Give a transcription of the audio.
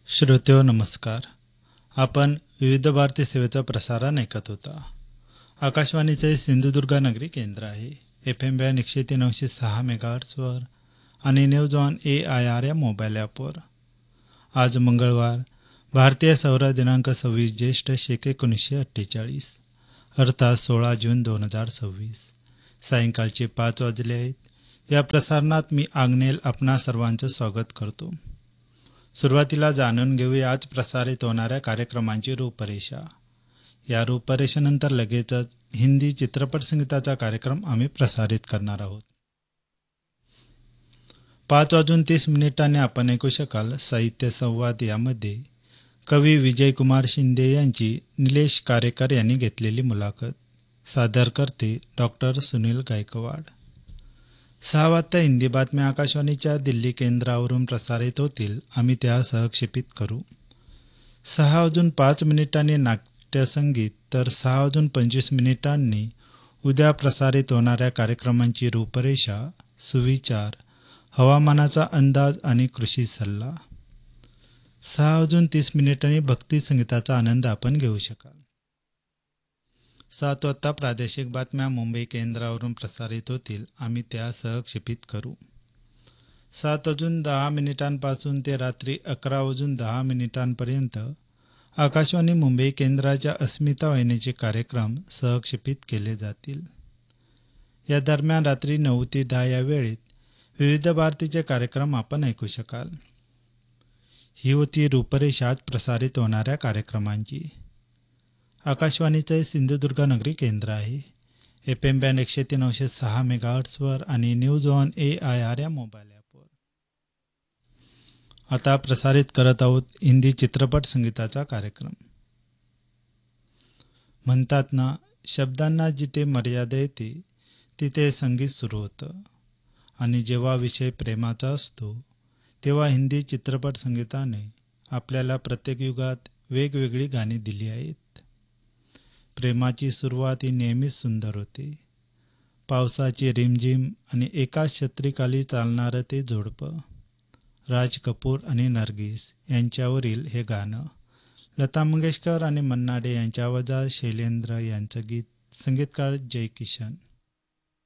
श्रोत्यो नमस्कार. आपण विविध भारती सेवेचा प्रसारण ऐकत होता. आकाशवाणीचे सिंधुदुर्ग नगरी केंद्र आहे. FM बँड 103.6 मेगाहर्ट्झवर आणि न्यूज ऑन AIR या मोबाईल ॲपवर. आज मंगळवार, भारतीय सौर दिनांक 26 ज्येष्ठ शेक 1948, अर्थात 16 जून 2026. सायंकाळचे 5 वाजले आहेत. या प्रसारणात मी आग्नेल आपणा सर्वांचं स्वागत करतो. सुरुवातीला जाणून घेऊया आज प्रसारित होणाऱ्या कार्यक्रमांची रूपरेषा. या रूपरेषेनंतर लगेचच हिंदी चित्रपट संगीताचा कार्यक्रम आम्ही प्रसारित करणार आहोत. 5:30 आपण ऐकू शकाल साहित्य संवाद. यामध्ये कवी विजयकुमार शिंदे यांची निलेश कारेकर यांनी घेतलेली मुलाखत. सादर करते डॉक्टर सुनील गायकवाड. 6 वाजता हिंदी बातम्या आकाशवाणीच्या दिल्ली केंद्रावरून प्रसारित होतील. आम्ही त्या सहक्षेपित करू. 6:05 नाट्यसंगीत तर 6:25 उद्या प्रसारित होणाऱ्या कार्यक्रमांची रूपरेषा, सुविचार, हवामानाचा अंदाज आणि कृषी सल्ला. 6:30 भक्ती संगीताचा आनंद आपण घेऊ शकाल. 7 वाजता प्रादेशिक बातम्या मुंबई केंद्रावरून प्रसारित होतील. आम्ही त्या सहक्षेपित करू. 7:10 ते रात्री 11:10 आकाशवाणी मुंबई केंद्राच्या अस्मिता वाहिनीचे कार्यक्रम सहक्षेपित केले जातील. या दरम्यान रात्री 9 ते 10 या वेळेत विविध भारतीचे कार्यक्रम आपण ऐकू शकाल. ही होती रूपरेषा आज प्रसारित होणाऱ्या कार्यक्रमांची. आकाशवाणीचे सिंधुदुर्ग नगरी केंद्र आहे. FM बँड 103.6 मेगाहर्ट्झवर आणि न्यूज ऑन AIR या मोबाईल ॲपवर. आता प्रसारित करत आहोत हिंदी चित्रपट संगीताचा कार्यक्रम. म्हणतात ना, शब्दांना जिथे मर्यादा येते तिथे संगीत सुरू होतं. आणि जेव्हा विषय प्रेमाचा असतो तेव्हा हिंदी चित्रपट संगीताने आपल्याला प्रत्येक युगात वेगवेगळी गाणी दिली आहेत. प्रेमाची सुरुवात ही नेहमीच सुंदर होते. पावसाची रिमझिम आणि एकाच छत्रीखाली चालणारं ते जोडपं. राज कपूर आणि नर्गिस यांच्यावरील हे गाणं. लता मंगेशकर आणि मन्ना डे यांच्या आवाजात शैलेंद्र यांचं गीत. संगीतकार जयकिशन.